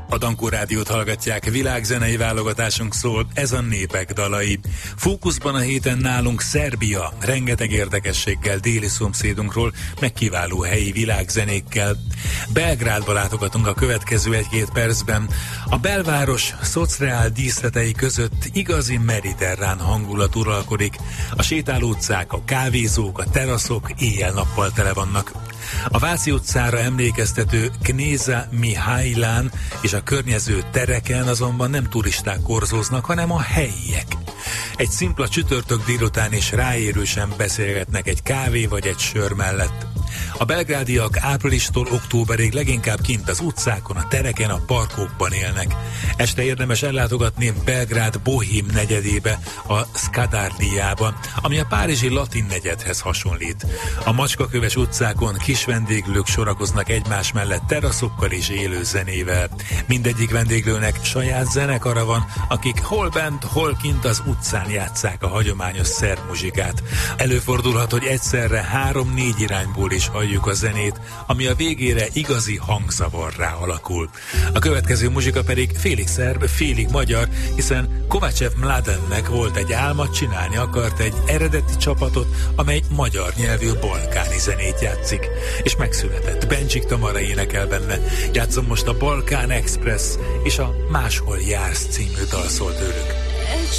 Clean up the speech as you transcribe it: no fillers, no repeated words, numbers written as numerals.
A Dankó Rádiót hallgatják, világzenei válogatásunk szól, ez a népek dalai. Fókuszban a héten nálunk Szerbia, rengeteg érdekességgel déli szomszédunkról, meg kiváló helyi világzenékkel. Belgrádba látogatunk a következő 1-2 percben. A belváros szocreál díszletei között igazi mediterrán hangulat uralkodik. A sétáló utcák, a kávézók, a teraszok éjjel-nappal tele vannak. A Váci utcára emlékeztető Knéza Mihajlán és a környező tereken azonban nem turisták korzóznak, hanem a helyiek. Egy szimpla csütörtök délután is ráérősen beszélgetnek egy kávé vagy egy sör mellett. A belgrádiak áprilistól októberig leginkább kint az utcákon, a tereken, a parkokban élnek. Este érdemes ellátogatni Belgrád bohém negyedébe, a Skadárdiába, ami a párizsi latin negyedhez hasonlít. A macskaköves utcákon kis vendéglők sorakoznak egymás mellett teraszokkal és élő zenével. Mindegyik vendéglőnek saját zenekara van, akik hol bent, hol kint az utcán játsszák a hagyományos szerb muzsikát. Előfordulhat, hogy egyszerre 3-4 irányból is halljuk a zenét, ami a végére igazi hangzavarrá alakul. A következő muzsika pedig félig szerb, félig magyar, hiszen Kovácsev Mladennek volt egy álma, csinálni akart egy eredeti csapatot, amely magyar nyelvű balkáni zenét játszik. És megszületett. Bencsik Tamara énekel benne. Játszom most a Balkán Express és a Máshol jársz című dal szól tőlük. Egy